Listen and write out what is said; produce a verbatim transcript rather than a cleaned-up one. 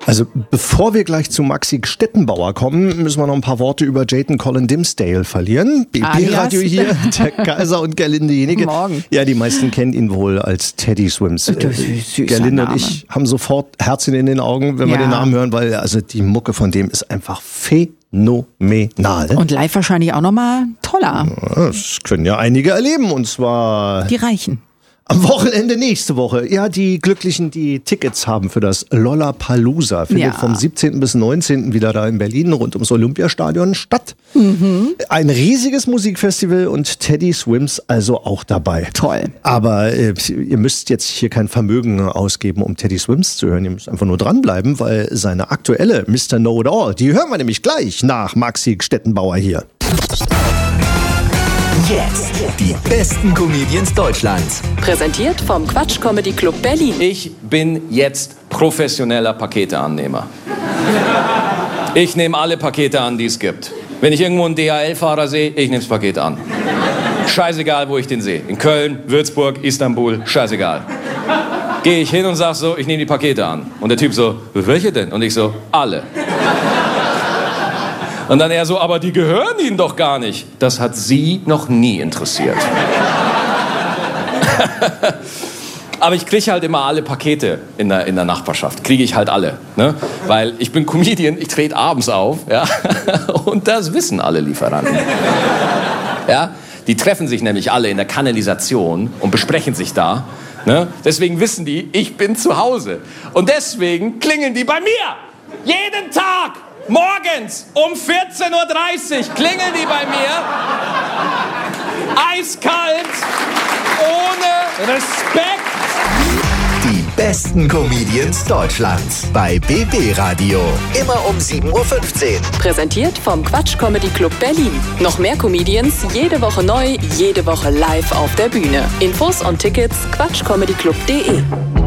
Also bevor wir gleich zu Maxi Stettenbauer kommen, müssen wir noch ein paar Worte über Jayden Colin Dimsdale verlieren. B P-Radio hier, der Kaiser und Gerlinde Jenige. Morgen. Ja, die meisten kennen ihn wohl als Teddy Swims. Das ist ein Gerlinde Name. und ich haben sofort Herzchen in den Augen, wenn wir Ja. den Namen hören, weil also die Mucke von dem ist einfach phänomenal. Und live wahrscheinlich auch nochmal toller. Ja, das können ja einige erleben, und zwar Die Reichen. am Wochenende nächste Woche. Ja, die Glücklichen, die Tickets haben für das Lollapalooza. Findet Ja. vom siebzehnten bis neunzehnten wieder da in Berlin rund ums Olympiastadion statt. Mhm. Ein riesiges Musikfestival und Teddy Swims also auch dabei. Toll. Aber äh, ihr müsst jetzt hier kein Vermögen ausgeben, um Teddy Swims zu hören. Ihr müsst einfach nur dranbleiben, weil seine aktuelle Mister Know-it-all, die hören wir nämlich gleich nach Maxi Stettenbauer hier. Jetzt die besten Comedians Deutschlands. Präsentiert vom Quatsch Comedy Club Berlin. Ich bin jetzt professioneller Paketeannehmer. Ich nehme alle Pakete an, die es gibt. Wenn ich irgendwo einen D H L-Fahrer sehe, ich nehme das Paket an. Scheißegal, wo ich den sehe. In Köln, Würzburg, Istanbul, scheißegal. Gehe ich hin und sag so, ich nehme die Pakete an. Und der Typ so, welche denn? Und ich so, alle. Und dann er so, aber die gehören Ihnen doch gar nicht. Das hat Sie noch nie interessiert. Aber ich kriege halt immer alle Pakete in der, in der Nachbarschaft. Kriege ich halt alle. Ne? Weil ich bin Comedian, ich trete abends auf. Ja? Und das wissen alle Lieferanten. Ja? Die treffen sich nämlich alle in der Kanalisation und besprechen sich da. Ne? Deswegen wissen die, ich bin zu Hause. Und deswegen klingeln die bei mir. Jeden Tag. Morgens um vierzehn Uhr dreißig klingeln die bei mir. Eiskalt, ohne Respekt. Die besten Comedians Deutschlands bei B B-Radio. Immer um sieben Uhr fünfzehn. Präsentiert vom Quatsch Comedy Club Berlin. Noch mehr Comedians, jede Woche neu, jede Woche live auf der Bühne. Infos und Tickets quatschcomedyclub punkt de.